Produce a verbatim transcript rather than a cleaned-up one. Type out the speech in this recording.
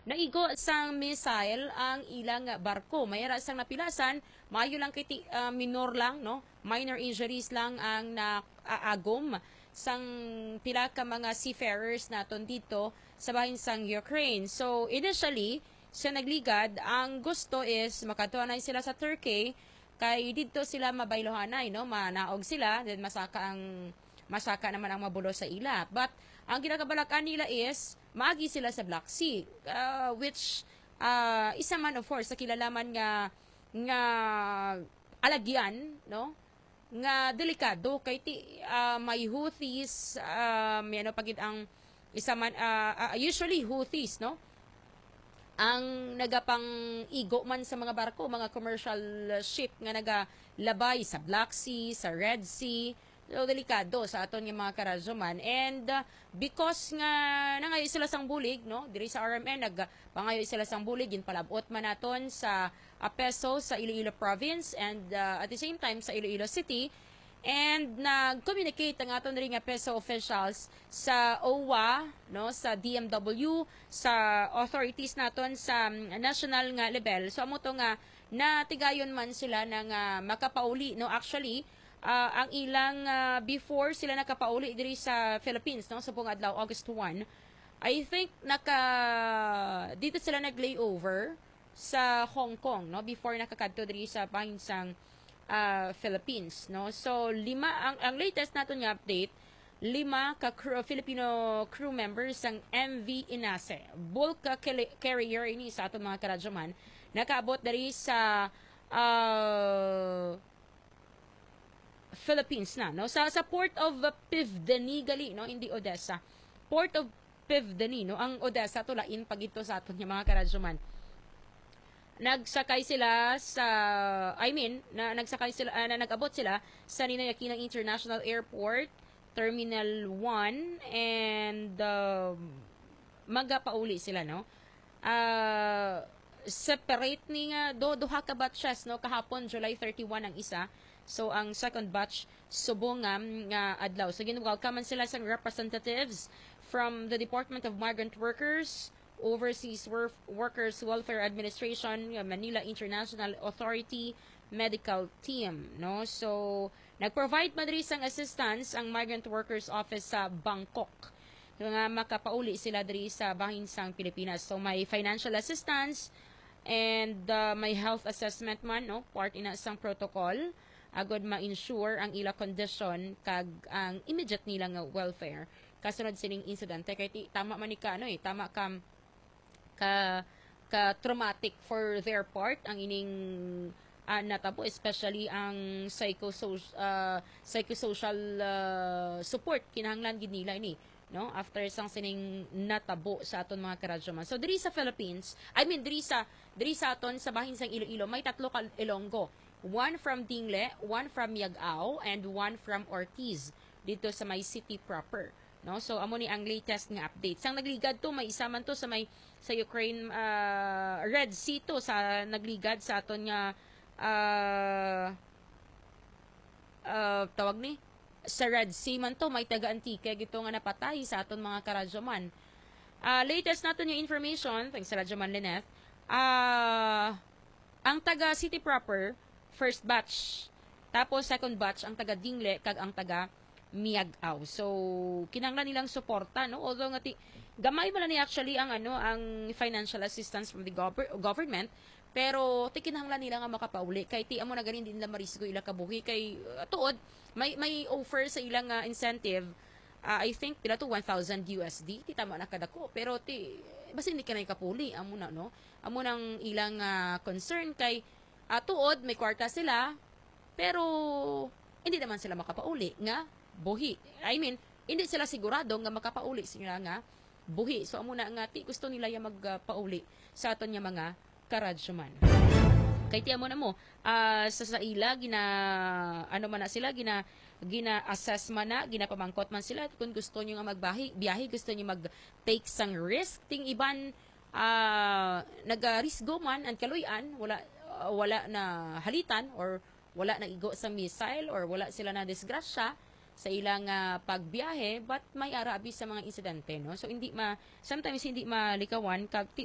naigo sang missile ang ilang barko. Mayara sang napilasan, maayo lang kay uh, minor lang, no? Minor injuries lang ang naaagom sang pila ka mga seafarers naton dito sa bahin sang Ukraine. So initially, sa nagligad, ang gusto is makatuanay sila sa Turkey kay dito sila mabaylohanay, no? Manaog sila, then masaka ang masaka naman ang mabulo sa ila. But ang ginakabalakan nila is maagi sila sa Black Sea, uh, which uh, isa man of course sa kilalaman nga nga alagyan, no? Nga delikado kay ti uh, may Houthis, um ano pagid ang isa man uh, uh, usually Houthis, no? Ang nagapang igo man sa mga barko, mga commercial ship nga nagalabay sa Black Sea, sa Red Sea. So, delikado sa aton nga mga karadyoman. And uh, because nga nangayo sila sang bulig, no? Diri sa R M N, nagpangayo sila sang bulig, ginpalabot man naton sa Apeso, sa Iloilo Province, and uh, at the same time sa Iloilo City. And nag-communicate ang aton ring Apeso officials sa O W A, no, sa D M W, sa authorities naton sa national nga level. So amo to nga natigayon man sila nang uh, makapauli, no, actually uh, ang ilang uh, before sila nakapauli diri sa Philippines, no, sa pong adlaw August first, I think naka dito sila nag-layover sa Hong Kong, no, before nakakadto diri sa pahinsang Uh, Philippines, no? So lima ang, ang latest naton nga update, lima ka crew, Filipino crew members ang M V Inase, bulk carrier ini sa aton mga karadyoman, nakaabot diri sa uh, Philippines na, no? Sa sa port of Pivdeni gali, no, hindi Odessa. Port of Pivdeni, no, ang Odessa to lain pagito sa aton nga mga karadyoman. Nagsakay sila sa I mean na nagsakay sila uh, na nag-abot sila sa Ninoy Aquino International Airport Terminal one, and uh, magapauli sila, no. Uh, separate ni nga do duha ka batches, no, kahapon July thirty-one ang isa. So ang second batch subong nga nga adlaw. So gin-welcome sila sa representatives from the Department of Migrant Workers, Overseas Workers Welfare Administration, Manila International Authority medical team, no. So nag-provide madri sang assistance ang Migrant Workers Office sa Bangkok nga makapauli sila diri sa bahin sang Pilipinas. So may financial assistance and uh, may health assessment man, no, part ina sang protocol agod ma-ensure ang ila condition kag ang immediate nila nga welfare kasunod sining insidente kay tama man ni ka, ano eh, tama kam ka ka traumatic for their part ang ining uh, natabo, especially ang psychosocial uh, psychosocial uh, support kinahanglan gid nila ini, no, after sang sining natabo sa aton mga karadyoman. So diri sa Philippines, I mean diri sa diri sa aton sa bahin sang Iloilo, may tatlo ka Ilonggo, one from Dingle, one from Yagao, and one from Ortiz dito sa may city proper, no. So amo ni ang latest nga update. Sang nagligad to, may isa man to sa may sa Ukraine uh, Red Sea to, sa nagligad sa aton nga uh, uh, tawag ni sa Red Sea man to, may taga Antique gito nga napatay sa aton mga karadyoman. Uh, latest naton yung information thanks sa Radyoman Lynette. Uh, ang taga city proper first batch, tapos second batch ang taga Dingle kag ang taga Miagao. So kinahanglan nilang suporta, no, although nga ti gamay man ni actually ang ano ang financial assistance from the gov- government, pero ti kinahanglan nila nga makapauli kay ti amo na ganin din nila marisgo ila kabuhi kay uh, tuod may may offer sa ilang uh, incentive, uh, I think pila to one thousand U S D, ti tama na kadako, pero ti basta hindi ka na kapuli amo na, no, amo nang ilang uh, concern kay uh, tuod may kwarta sila pero hindi naman sila makapauli nga buhi. I mean, hindi sila sigurado nga makapauli sila nga buhi. So amo na nga ti gusto nila ya magpauli sa aton nga mga karadyoman. Kay ti amo na mo uh, sa sa ila gina ano man na sila gina gina-assess man na, ginapamangkot man sila kung gusto niyo nga magbahi, biyahe, gusto niyo mag-take sang risk, ting iban uh, nag-risgo man ang kaluyan, wala uh, wala na halitan or wala na igo sa missile or wala sila na disgrasya sa ilang uh, pagbiyahe, but may arabi sa mga insidente, no. So hindi ma sometimes hindi malikawan kag